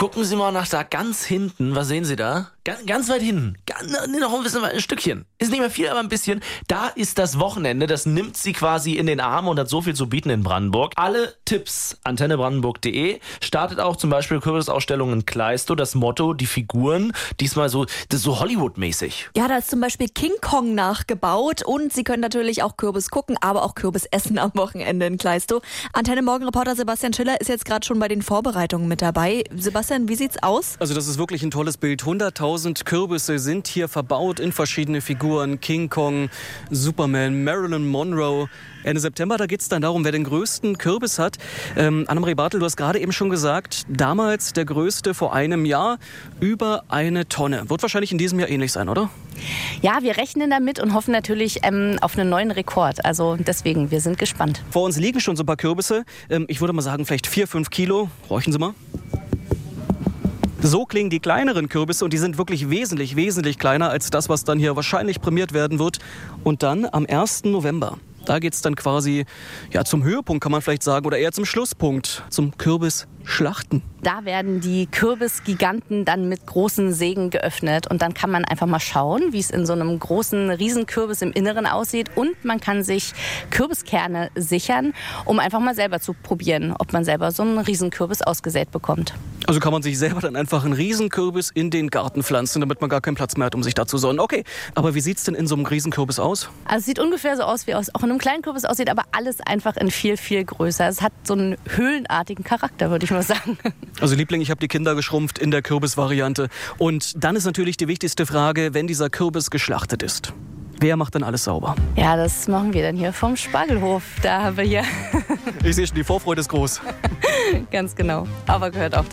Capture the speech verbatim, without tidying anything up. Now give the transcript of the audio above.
Gucken Sie mal nach da ganz hinten. Was sehen Sie da? Ganz, ganz weit hinten. Ganz, nee, noch ein bisschen, ein Stückchen. Ist nicht mehr viel, aber ein bisschen. Da ist das Wochenende. Das nimmt Sie quasi in den Arm und hat so viel zu bieten in Brandenburg. Alle Tipps antenne brandenburg punkt de. Startet auch zum Beispiel Kürbisausstellung in Kleistow. Das Motto, die Figuren, diesmal so, das ist so Hollywood-mäßig. Ja, da ist zum Beispiel King Kong nachgebaut und Sie können natürlich auch Kürbis gucken, aber auch Kürbis essen am Wochenende in Kleistow. Antenne Morgen-Reporter Sebastian Schiller ist jetzt gerade schon bei den Vorbereitungen mit dabei. Sebastian, wie sieht's aus? Also das ist wirklich ein tolles Bild. hunderttausend Kürbisse sind hier verbaut in verschiedene Figuren. King Kong, Superman, Marilyn Monroe. Ende September, da geht es dann darum, wer den größten Kürbis hat. Ähm, Annemarie Bartel, du hast gerade eben schon gesagt, damals der größte vor einem Jahr, über eine Tonne. Wird wahrscheinlich in diesem Jahr ähnlich sein, oder? Ja, wir rechnen damit und hoffen natürlich ähm, auf einen neuen Rekord. Also deswegen, wir sind gespannt. Vor uns liegen schon so ein paar Kürbisse. Ähm, ich würde mal sagen, vielleicht vier, fünf Kilo. Räuchen Sie mal. So klingen die kleineren Kürbisse und die sind wirklich wesentlich, wesentlich kleiner als das, was dann hier wahrscheinlich prämiert werden wird. Und dann am ersten November. Da geht es dann quasi ja, zum Höhepunkt, kann man vielleicht sagen, oder eher zum Schlusspunkt, zum Kürbisschlachten. Da werden die Kürbisgiganten dann mit großen Sägen geöffnet und dann kann man einfach mal schauen, wie es in so einem großen Riesenkürbis im Inneren aussieht und man kann sich Kürbiskerne sichern, um einfach mal selber zu probieren, ob man selber so einen Riesenkürbis ausgesät bekommt. Also kann man sich selber dann einfach einen Riesenkürbis in den Garten pflanzen, damit man gar keinen Platz mehr hat, um sich da zu sonnen. Okay, aber wie sieht es denn in so einem Riesenkürbis aus? Also es sieht ungefähr so aus, wie es auch in einem kleinen Kürbis aussieht, aber alles einfach in viel, viel größer. Es hat so einen höhlenartigen Charakter, würde ich mal sagen. Also Liebling, ich habe die Kinder geschrumpft in der Kürbisvariante. Und dann ist natürlich die wichtigste Frage, wenn dieser Kürbis geschlachtet ist. Wer macht dann alles sauber? Ja, das machen wir dann hier vom Spargelhof. Da haben wir hier... Ich sehe schon, die Vorfreude ist groß. Ganz genau. Aber gehört auch dazu.